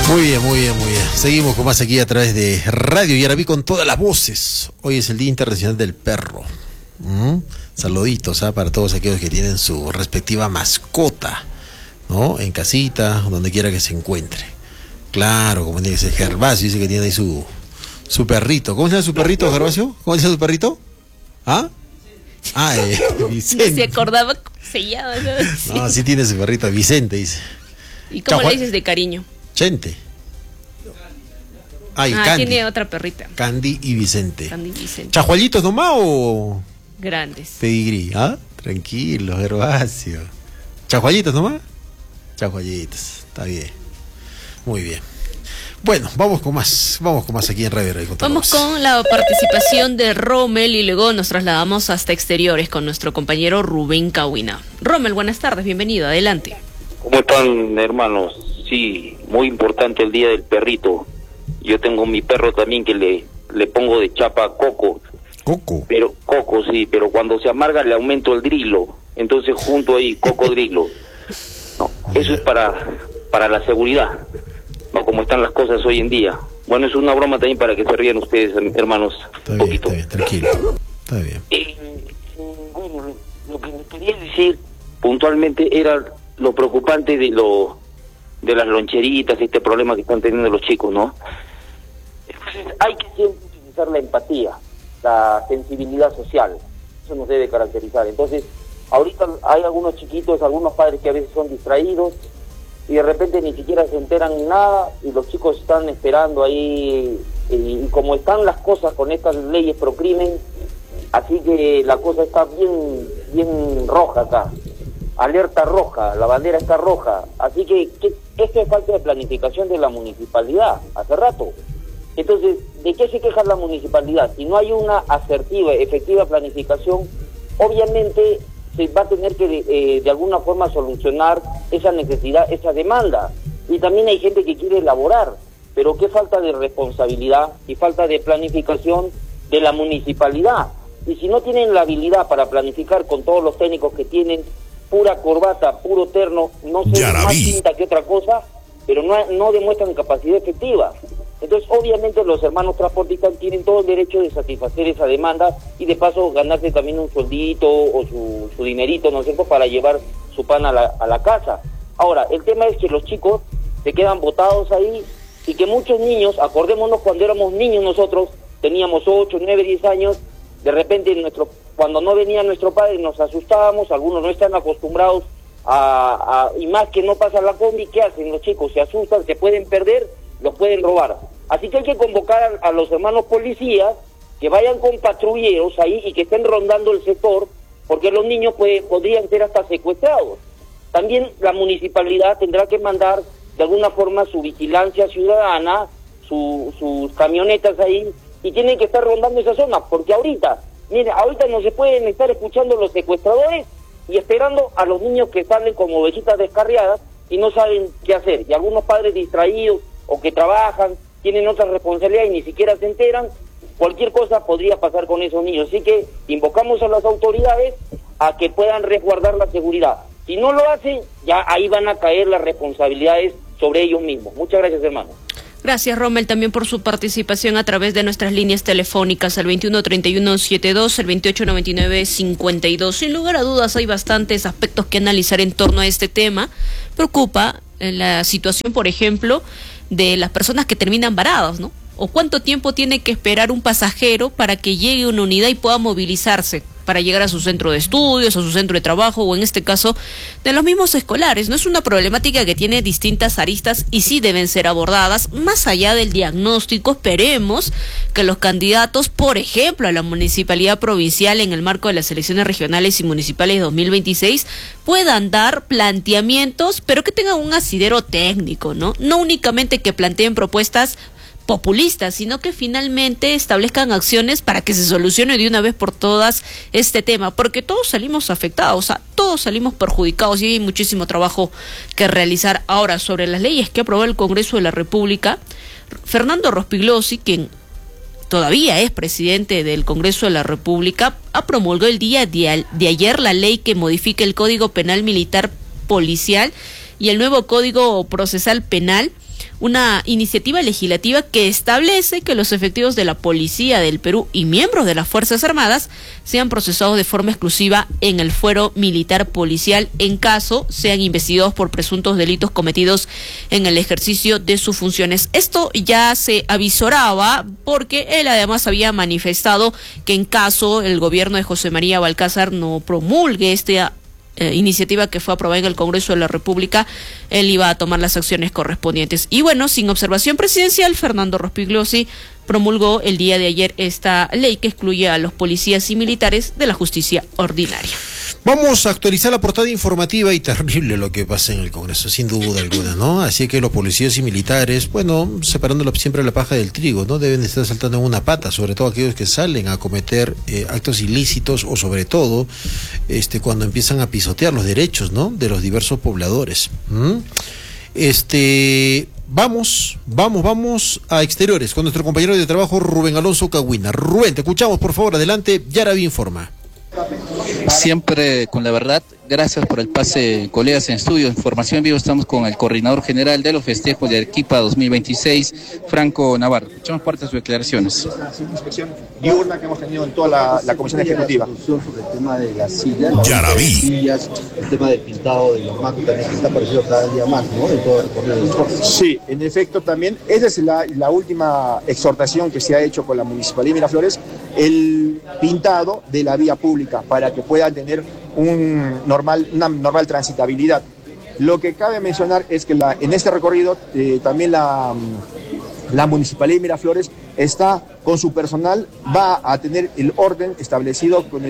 Muy bien, muy bien, muy bien. Seguimos con más aquí a través de Radio Yaraví con todas las voces. Hoy es el Día Internacional del Perro. Saluditos para todos aquellos que tienen su respectiva mascota, ¿no? En casita, donde quiera que se encuentre. Claro, como dice Gervasio, dice que tiene ahí su perrito. ¿Cómo se llama su perrito, Gervasio? ¿Cómo se llama su perrito? ¿Ah? Vicente. Se acordaba cómo se llama. No, sí tiene su perrito, Vicente, dice. ¿Y cómo le dices de cariño? Chente. Candy. Tiene otra perrita. Candy y Vicente. Candy y Vicente. ¿Chajualitos nomás o...? Grandes. Pedigrí, Tranquilo, Gervasio. ¿Chajualitos nomás? Chajualitos, está bien. Muy bien. Bueno, vamos con más aquí en Radio Yaraví. Vamos con la participación de Rommel y luego nos trasladamos hasta exteriores con nuestro compañero Rubén Cahuina. Rommel, buenas tardes, bienvenido, adelante. ¿Cómo están, hermanos? Sí, muy importante el día del perrito. Yo tengo mi perro también que le pongo de chapa Coco. ¿Coco? Pero Coco, sí, pero cuando se amarga le aumento el drilo. Entonces junto ahí, Cocodrilo. No, eso es para la seguridad. No como están las cosas hoy en día. Bueno, es una broma también para que se rían ustedes, hermanos. Está bien, tranquilo. Está bien. Bueno, lo que me quería decir puntualmente era lo preocupante de las loncheritas, este problema que están teniendo los chicos, ¿no? Entonces hay que siempre utilizar la empatía, la sensibilidad social, eso nos debe caracterizar. Entonces, ahorita hay algunos chiquitos, algunos padres que a veces son distraídos y de repente ni siquiera se enteran ni nada y los chicos están esperando ahí y como están las cosas con estas leyes pro crimen, así que la cosa está bien roja acá. Alerta roja, la bandera está roja, así que esto es falta de planificación de la municipalidad, hace rato. Entonces, ¿de qué se queja la municipalidad? Si no hay una asertiva, efectiva planificación, obviamente se va a tener que de alguna forma solucionar esa necesidad, esa demanda. Y también hay gente que quiere elaborar, pero qué falta de responsabilidad y falta de planificación de la municipalidad. Y si no tienen la habilidad para planificar con todos los técnicos que tienen, pura corbata, puro terno, no son más tinta que otra cosa, pero no demuestran capacidad efectiva. Entonces, obviamente, los hermanos transportistas tienen todo el derecho de satisfacer esa demanda y de paso ganarse también un sueldito o su dinerito, ¿no es cierto?, para llevar su pan a la casa. Ahora, el tema es que los chicos se quedan botados ahí y que muchos niños, acordémonos cuando éramos niños nosotros, teníamos 8, 9, 10 años, de repente cuando no venía nuestro padre nos asustábamos, algunos no están acostumbrados y más que no pasa la combi, ¿qué hacen los chicos? Se asustan, se pueden perder, los pueden robar. Así que hay que convocar a los hermanos policías que vayan con patrulleros ahí y que estén rondando el sector, porque los niños podrían ser hasta secuestrados. También la municipalidad tendrá que mandar de alguna forma su vigilancia ciudadana, sus camionetas ahí, y tienen que estar rondando esa zona, porque ahorita no se pueden estar escuchando los secuestradores y esperando a los niños que salen como ovejitas descarriadas y no saben qué hacer. Y algunos padres distraídos o que trabajan, tienen otras responsabilidades y ni siquiera se enteran, cualquier cosa podría pasar con esos niños. Así que invocamos a las autoridades a que puedan resguardar la seguridad. Si no lo hacen, ya ahí van a caer las responsabilidades sobre ellos mismos. Muchas gracias, hermano. Gracias, Rommel, también por su participación a través de nuestras líneas telefónicas, al 213172, el 289952. Sin lugar a dudas, hay bastantes aspectos que analizar en torno a este tema. Preocupa la situación, por ejemplo, de las personas que terminan varadas, ¿no? O cuánto tiempo tiene que esperar un pasajero para que llegue una unidad y pueda movilizarse para llegar a su centro de estudios, a su centro de trabajo, o en este caso, de los mismos escolares. No es una problemática que tiene distintas aristas y sí deben ser abordadas. Más allá del diagnóstico, esperemos que los candidatos, por ejemplo, a la municipalidad provincial en el marco de las elecciones regionales y municipales de 2026, puedan dar planteamientos, pero que tengan un asidero técnico, ¿no? No únicamente que planteen propuestas populistas, sino que finalmente establezcan acciones para que se solucione de una vez por todas este tema, porque todos salimos afectados, todos salimos perjudicados y hay muchísimo trabajo que realizar. Ahora, sobre las leyes que aprobó el Congreso de la República, Fernando Rospigliosi, quien todavía es presidente del Congreso de la República, promulgó el día de ayer la ley que modifica el Código Penal Militar Policial y el nuevo Código Procesal Penal, una iniciativa legislativa que establece que los efectivos de la Policía del Perú y miembros de las Fuerzas Armadas sean procesados de forma exclusiva en el fuero militar policial en caso sean investigados por presuntos delitos cometidos en el ejercicio de sus funciones. Esto ya se avisoraba porque él además había manifestado que en caso el gobierno de José María Balcázar no promulgue esta iniciativa que fue aprobada en el Congreso de la República, él iba a tomar las acciones correspondientes. Y bueno, sin observación presidencial, Fernando Rospigliosi promulgó el día de ayer esta ley que excluye a los policías y militares de la justicia ordinaria. Vamos a actualizar la portada informativa y terrible lo que pasa en el Congreso, sin duda alguna, ¿no? Así que los policías y militares, bueno, separándolo siempre la paja del trigo, ¿no? Deben estar saltando en una pata, sobre todo aquellos que salen a cometer actos ilícitos o sobre todo cuando empiezan a pisotear los derechos, ¿no? De los diversos pobladores. Vamos a exteriores con nuestro compañero de trabajo Rubén Alonso Cahuina. Rubén, te escuchamos, por favor, adelante, Yaraví informa. Siempre con la verdad. Gracias por el pase, colegas en estudio. Información en vivo, estamos con el coordinador general de los festejos de Arequipa 2026, Franco Navarro. Escuchamos parte de sus declaraciones. Una inspección diurna que hemos tenido en toda la comisión ejecutiva. Sobre el tema de las sillas, el tema del pintado de los bancos también que está apareciendo cada día más, ¿no? En todo el recorrido del corso. Sí, en efecto también. Esa es la última exhortación que se ha hecho con la Municipalidad de Miraflores, el pintado de la vía pública para que puedan tener una normal transitabilidad. Lo que cabe mencionar es que en este recorrido también la Municipalidad de Miraflores está con su personal, va a tener el orden establecido con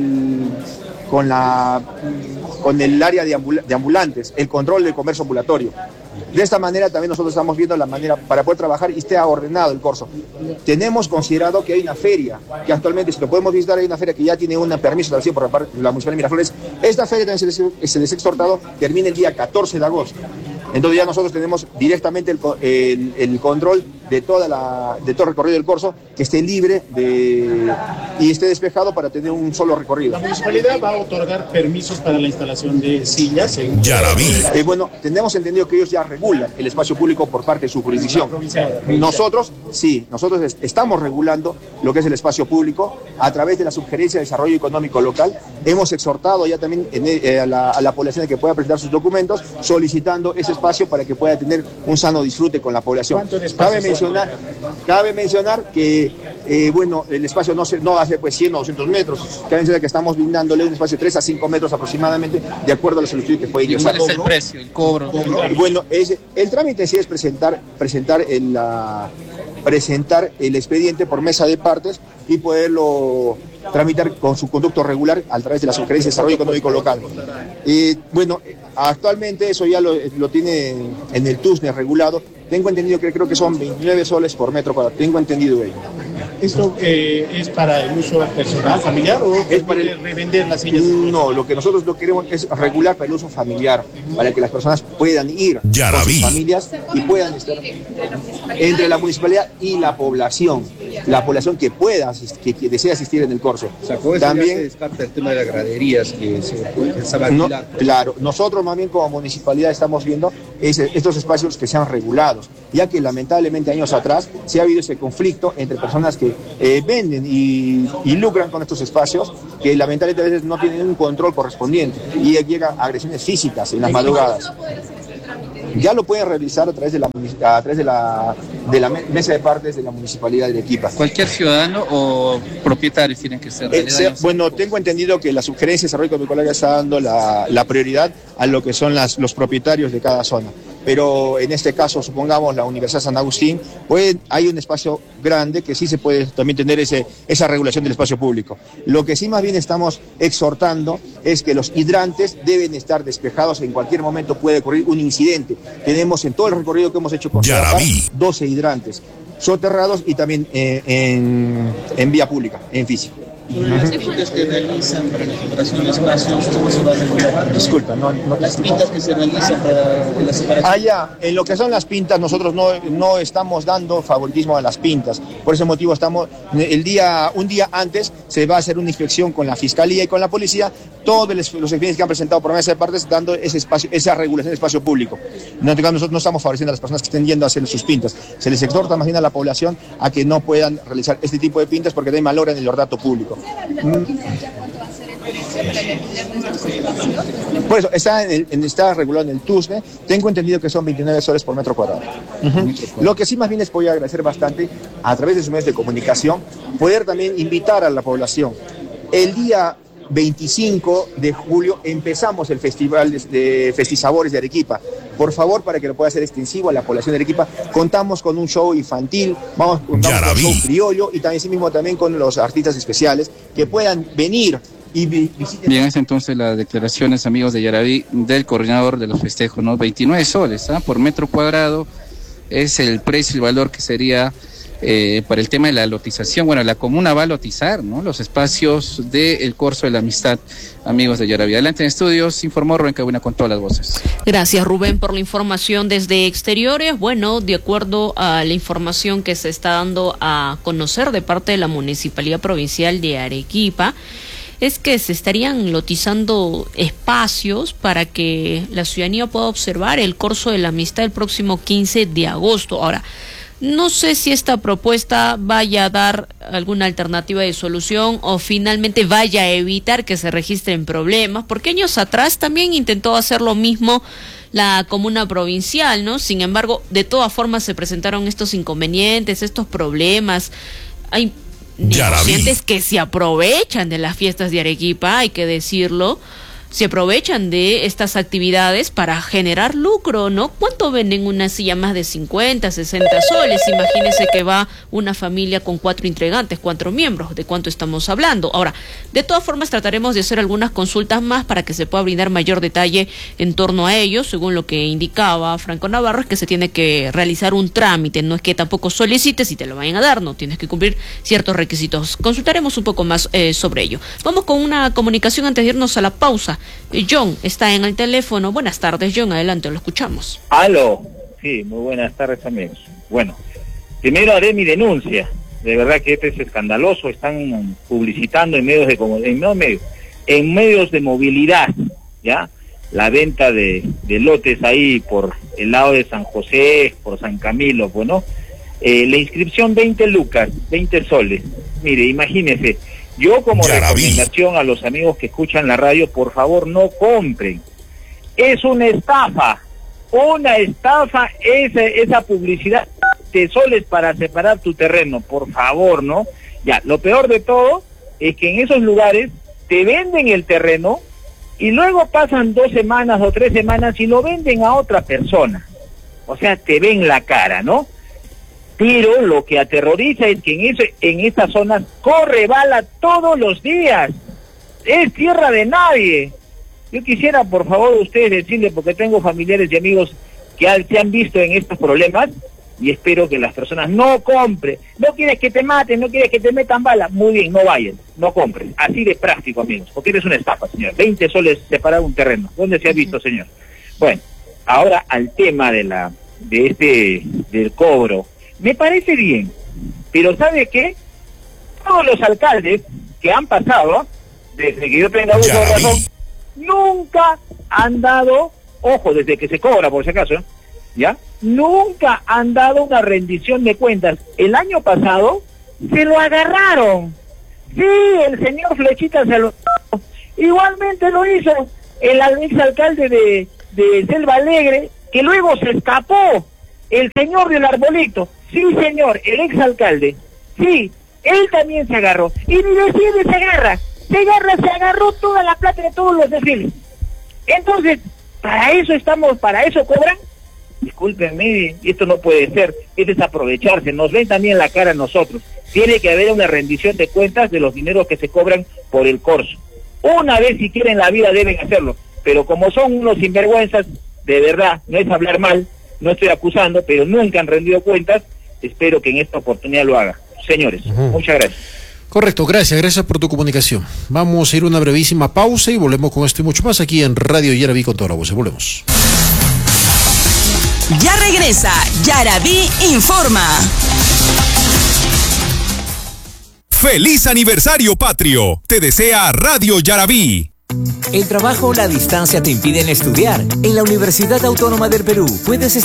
el área de ambulantes, el control del comercio ambulatorio. De esta manera también nosotros estamos viendo la manera para poder trabajar y esté ordenado el corso. Tenemos considerado que hay una feria, que actualmente, si lo podemos visitar, hay una feria que ya tiene un permiso establecido por la Municipalidad de Miraflores. Esta feria también se les ha exhortado, termina el día 14 de agosto. Entonces ya nosotros tenemos directamente el control de todo el recorrido del corso, que esté libre y esté despejado para tener un solo recorrido. ¿La municipalidad va a otorgar permisos para la instalación de sillas? Bueno, tenemos entendido que ellos ya regulan el espacio público por parte de su jurisdicción. Nosotros estamos regulando lo que es el espacio público a través de la Subgerencia de Desarrollo Económico Local. Hemos exhortado ya también a la población de que pueda presentar sus documentos solicitando ese espacio para que pueda tener un sano disfrute con la población. Cabe mencionar que el espacio no va a ser 100 o 200 metros. Cabe mencionar que estamos brindándole un espacio de 3 a 5 metros aproximadamente, de acuerdo a la solicitud que fue ingresada. ¿Cuál es el precio, el cobro? Bueno, el trámite sí es presentar el expediente por mesa de partes y poderlo tramitar con su conducto regular a través de la Subgerencia de Desarrollo Económico Local. Actualmente eso ya lo tiene en el TUSNE regulado. Tengo entendido que creo que son 29 soles por metro cuadrado. Tengo entendido ello. ¿Esto es para el uso personal, familiar o es para revender las sillas? No, lo que nosotros queremos es regular para el uso familiar, para que las personas puedan ir con sus familias y puedan estar entre la municipalidad y la población que pueda, que desea asistir en el corso. O sea, con eso también se descarta el tema de las graderías que se van a claro, nosotros más bien como municipalidad estamos viendo estos espacios que sean regulados, ya que lamentablemente años atrás se ha habido ese conflicto entre personas que venden y lucran con estos espacios, que lamentablemente a veces no tienen un control correspondiente y llegan agresiones físicas en las madrugadas. Ya lo pueden realizar a través de la mesa de partes de la Municipalidad de Arequipa. ¿Cualquier ciudadano o propietarios tienen que ser? Bueno, tengo entendido que la Subgerencia de Desarrollo Económico está dando la prioridad a lo que son los propietarios de cada zona. Pero en este caso, supongamos la Universidad San Agustín, pues hay un espacio grande que sí se puede también tener esa regulación del espacio público. Lo que sí más bien estamos exhortando es que los hidrantes deben estar despejados, en cualquier momento puede ocurrir un incidente. Tenemos en todo el recorrido que hemos hecho con 12 hidrantes soterrados y también en vía pública, en físico. Las pintas que realizan para la separación de espacios, ¿cómo se va a regular? Disculpa, las pintas que se realizan para la separación. En lo que son las pintas, nosotros no estamos dando favoritismo a las pintas. Por ese motivo un día antes se va a hacer una inspección con la Fiscalía y con la Policía todos los expedientes que han presentado por mesa de partes dando ese espacio, esa regulación del espacio público. Nosotros no estamos favoreciendo a las personas que estén yendo a hacer sus pintas. Se les exhorta más bien a la población a que no puedan realizar este tipo de pintas porque también malogran el ornato público. Por eso, está regulado en el TUSNE. Tengo entendido que son 29 soles por metro cuadrado. Lo que sí más bien les voy a agradecer bastante, a través de sus medios de comunicación, poder también invitar a la población. El día 25 de julio empezamos el festival de Festisabores de Arequipa. Por favor, para que lo pueda hacer extensivo a la población de Arequipa, contamos con un show infantil, vamos con un show criollo y también, sí mismo, también con los artistas especiales que puedan venir. Bien, es entonces las declaraciones, amigos de Yaraví, del coordinador de los festejos, ¿no? 29 soles por metro cuadrado es el precio, el valor que sería para el tema de la lotización. Bueno, la comuna va a lotizar, ¿no?, los espacios del Corso de la Amistad, amigos de Yaraví. Adelante en estudios, informó Rubén Cabina con todas las voces. Gracias, Rubén, por la información desde exteriores. Bueno, de acuerdo a la información que se está dando a conocer de parte de la Municipalidad Provincial de Arequipa, es que se estarían lotizando espacios para que la ciudadanía pueda observar el Corso de la Amistad el próximo 15 de agosto. Ahora, no sé si esta propuesta vaya a dar alguna alternativa de solución o finalmente vaya a evitar que se registren problemas, porque años atrás también intentó hacer lo mismo la comuna provincial, ¿no? Sin embargo, de todas formas se presentaron estos inconvenientes, estos problemas. Hay negociantes que se aprovechan de las fiestas de Arequipa, hay que decirlo, se aprovechan de estas actividades para generar lucro, ¿no? ¿Cuánto venden una silla? Más de 50, 60 soles. Imagínense que va una familia con 4 integrantes, 4 miembros. ¿De cuánto estamos hablando? Ahora, de todas formas trataremos de hacer algunas consultas más para que se pueda brindar mayor detalle en torno a ello. Según lo que indicaba Franco Navarro, es que se tiene que realizar un trámite. No es que tampoco solicites y te lo vayan a dar, no. Tienes que cumplir ciertos requisitos. Consultaremos un poco más sobre ello. Vamos con una comunicación antes de irnos a la pausa. John está en el teléfono. Buenas tardes, John, adelante, lo escuchamos. Aló, sí, muy buenas tardes, amigos. Bueno, primero haré mi denuncia. De verdad que este es escandaloso. Están publicitando en medios en medios de movilidad, ¿ya? La venta de lotes ahí por el lado de San José, por San Camilo, bueno. La inscripción 20 lucas, 20 soles. Mire, imagínese. Yo como recomendación a los amigos que escuchan la radio, por favor no compren. Es una estafa esa publicidad de soles para separar tu terreno, por favor, ¿no? Ya, lo peor de todo es que en esos lugares te venden el terreno y luego pasan 2 semanas o 3 semanas y lo venden a otra persona. O sea, te ven la cara, ¿no? Pero lo que aterroriza es que en estas zonas corre bala todos los días. Es tierra de nadie. Yo quisiera, por favor, ustedes decirle, porque tengo familiares y amigos que se han visto en estos problemas, y espero que las personas no compren. No quieres que te maten, no quieres que te metan bala. Muy bien, no vayan, no compren. Así de práctico, amigos, porque eres una estafa, señor. 20 soles separar un terreno. ¿Dónde se ha visto, señor? Bueno, ahora al tema del cobro. Me parece bien, pero ¿sabe qué? Todos los alcaldes que han pasado, desde que yo tenga uso de razón, nunca han dado, ojo, desde que se cobra por si acaso, ¿ya? Nunca han dado una rendición de cuentas. El año pasado se lo agarraron. Sí, el señor Flechita se lo... Igualmente lo hizo el exalcalde de Selva Alegre, que luego se escapó. El señor del Arbolito, sí señor, el exalcalde, sí, él también se agarró, y ni decide se agarró toda la plata de todos los desfiles. Entonces, para eso cobran. Discúlpenme, esto no puede ser, es desaprovecharse, nos ven también la cara a nosotros. Tiene que haber una rendición de cuentas de los dineros que se cobran por el corso. Una vez si quieren la vida deben hacerlo, pero como son unos sinvergüenzas, de verdad, no es hablar mal, no estoy acusando, pero nunca han rendido cuentas. Espero que en esta oportunidad lo haga. Señores, muchas gracias. Correcto, gracias por tu comunicación. Vamos a ir a una brevísima pausa y volvemos con esto y mucho más aquí en Radio Yaraví con toda la voz. Volvemos. Ya regresa Yaraví Informa. ¡Feliz aniversario patrio! Te desea Radio Yaraví. El trabajo o la distancia te impiden estudiar. En la Universidad Autónoma del Perú puedes estudiar